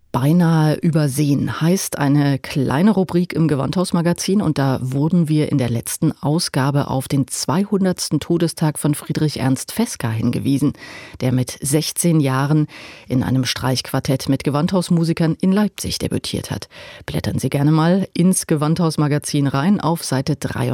Beinahe übersehen heißt eine kleine Rubrik im Gewandhaus-Magazin, und da wurden wir in der letzten Ausgabe auf den 200. Todestag von Friedrich Ernst Fesca hingewiesen, der mit 16 Jahren in einem Streichquartett mit Gewandhausmusikern in Leipzig debütiert hat. Blättern Sie gerne mal ins Gewandhaus-Magazin rein auf Seite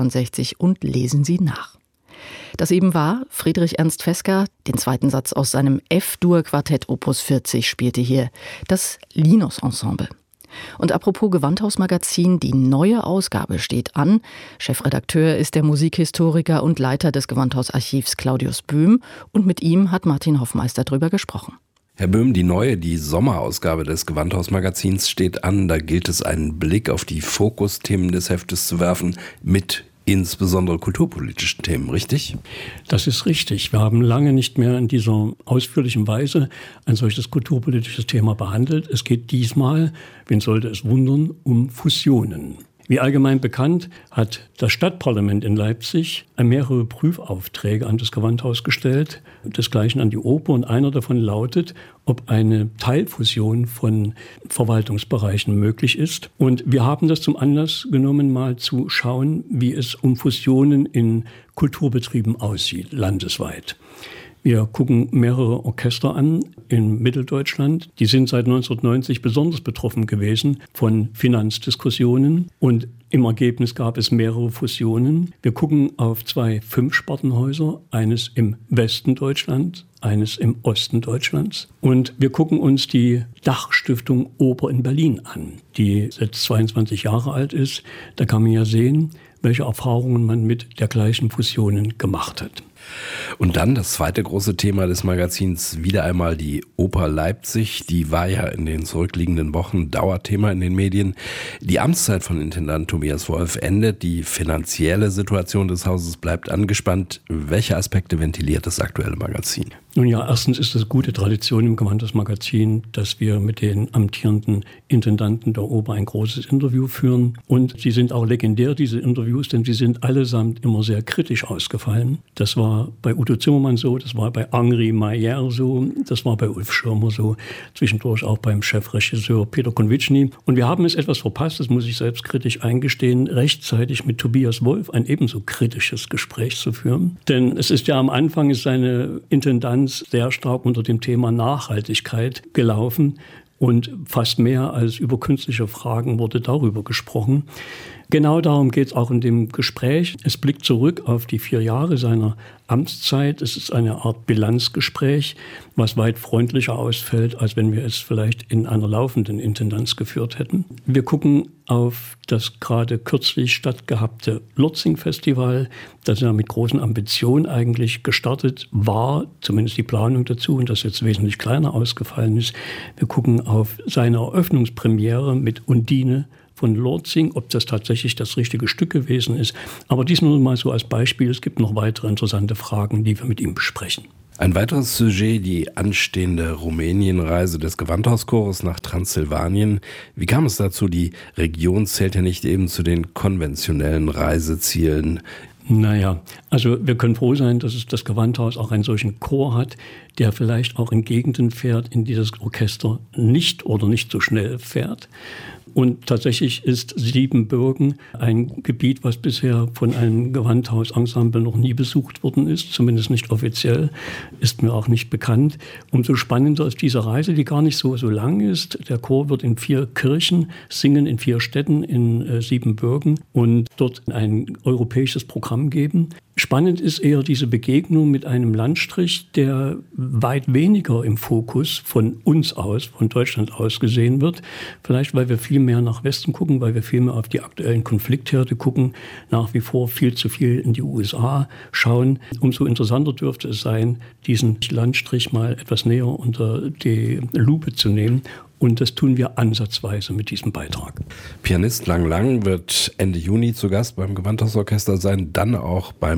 63 und lesen Sie nach. Das eben war Friedrich Ernst Fesca. Den zweiten Satz aus seinem F-Dur-Quartett Opus 40 spielte hier das Linus-Ensemble. Und apropos Gewandhaus-Magazin, die neue Ausgabe steht an. Chefredakteur ist der Musikhistoriker und Leiter des Gewandhausarchivs Claudius Böhm, und mit ihm hat Martin Hoffmeister drüber gesprochen. Herr Böhm, die Sommerausgabe des Gewandhaus-Magazins steht an. Da gilt es, einen Blick auf die Fokusthemen des Heftes zu werfen, mit insbesondere kulturpolitischen Themen, richtig? Das ist richtig. Wir haben lange nicht mehr in dieser ausführlichen Weise ein solches kulturpolitisches Thema behandelt. Es geht diesmal, wen sollte es wundern, um Fusionen. Wie allgemein bekannt, hat das Stadtparlament in Leipzig mehrere Prüfaufträge an das Gewandhaus gestellt, desgleichen an die Oper, und einer davon lautet, ob eine Teilfusion von Verwaltungsbereichen möglich ist. Und wir haben das zum Anlass genommen, mal zu schauen, wie es um Fusionen in Kulturbetrieben aussieht, landesweit. Wir gucken mehrere Orchester an in Mitteldeutschland. Die sind seit 1990 besonders betroffen gewesen von Finanzdiskussionen, und im Ergebnis gab es mehrere Fusionen. Wir gucken auf 2 Fünfspartenhäuser, eines im Westen Deutschlands, eines im Osten Deutschlands. Und wir gucken uns die Dachstiftung Oper in Berlin an, die seit 22 Jahre alt ist. Da kann man ja sehen, welche Erfahrungen man mit dergleichen Fusionen gemacht hat. Und dann das zweite große Thema des Magazins, wieder einmal die Oper Leipzig. Die war ja in den zurückliegenden Wochen Dauerthema in den Medien. Die Amtszeit von Intendant Tobias Wolff endet. Die finanzielle Situation des Hauses bleibt angespannt. Welche Aspekte ventiliert das aktuelle Magazin? Nun ja, erstens ist es gute Tradition im Gewandhaus-Magazin, dass wir mit den amtierenden Intendanten der Oper ein großes Interview führen. Und sie sind auch legendär, diese Interviews, denn sie sind allesamt immer sehr kritisch ausgefallen. Das war bei Udo Zimmermann so, das war bei Henri Mayer so, das war bei Ulf Schirmer so, zwischendurch auch beim Chefregisseur Peter Konvitschny. Und wir haben es etwas verpasst, das muss ich selbstkritisch eingestehen, rechtzeitig mit Tobias Wolff ein ebenso kritisches Gespräch zu führen. Denn es ist ja am Anfang ist seine Intendanz sehr stark unter dem Thema Nachhaltigkeit gelaufen, und fast mehr als über künstliche Fragen wurde darüber gesprochen. Genau darum geht es auch in dem Gespräch. Es blickt zurück auf die 4 Jahre seiner Amtszeit. Es ist eine Art Bilanzgespräch, was weit freundlicher ausfällt, als wenn wir es vielleicht in einer laufenden Intendanz geführt hätten. Wir gucken auf das gerade kürzlich stattgehabte Lortzing-Festival, das ja mit großen Ambitionen eigentlich gestartet war, zumindest die Planung dazu, und das jetzt wesentlich kleiner ausgefallen ist. Wir gucken auf seine Eröffnungspremiere mit Undine von Lortzing, ob das tatsächlich das richtige Stück gewesen ist. Aber dies nur mal so als Beispiel. Es gibt noch weitere interessante Fragen, die wir mit ihm besprechen. Ein weiteres Sujet, die anstehende Rumänienreise des Gewandhauschores nach Transsilvanien. Wie kam es dazu? Die Region zählt ja nicht eben zu den konventionellen Reisezielen. Naja, also wir können froh sein, dass es das Gewandhaus auch einen solchen Chor hat, der vielleicht auch in Gegenden fährt, in die das Orchester nicht so schnell fährt. Und tatsächlich ist Siebenbürgen ein Gebiet, was bisher von einem Gewandhausensemble noch nie besucht worden ist, zumindest nicht offiziell, ist mir auch nicht bekannt. Umso spannender ist diese Reise, die gar nicht so lang ist. Der Chor wird in 4 Kirchen singen, in 4 Städten in Siebenbürgen und dort ein europäisches Programm geben. Spannend ist eher diese Begegnung mit einem Landstrich, der weit weniger im Fokus von uns aus, von Deutschland aus gesehen wird. Vielleicht, weil wir viel mehr nach Westen gucken, weil wir viel mehr auf die aktuellen Konfliktherde gucken, nach wie vor viel zu viel in die USA schauen. Umso interessanter dürfte es sein, diesen Landstrich mal etwas näher unter die Lupe zu nehmen. Und das tun wir ansatzweise mit diesem Beitrag. Pianist Lang Lang wird Ende Juni zu Gast beim Gewandhausorchester sein, dann auch beim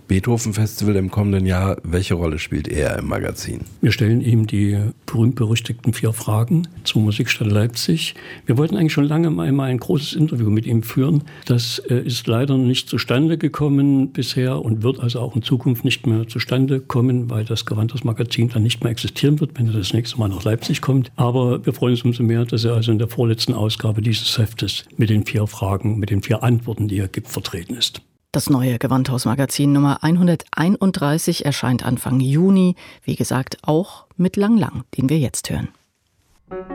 Beethoven-Festival im kommenden Jahr. Welche Rolle spielt er im Magazin? Wir stellen ihm die berühmt-berüchtigten 4 Fragen zur Musikstadt Leipzig. Wir wollten eigentlich schon lange mal ein großes Interview mit ihm führen. Das ist leider nicht zustande gekommen bisher und wird also auch in Zukunft nicht mehr zustande kommen, weil das Gewandhaus-Magazin dann nicht mehr existieren wird, wenn er das nächste Mal nach Leipzig kommt. Aber wir freuen uns umso mehr, dass er also in der vorletzten Ausgabe dieses Heftes mit den 4 Fragen, mit den 4 Antworten, die er gibt, vertreten ist. Das neue Gewandhaus-Magazin Nummer 131 erscheint Anfang Juni. Wie gesagt, auch mit Lang Lang, den wir jetzt hören.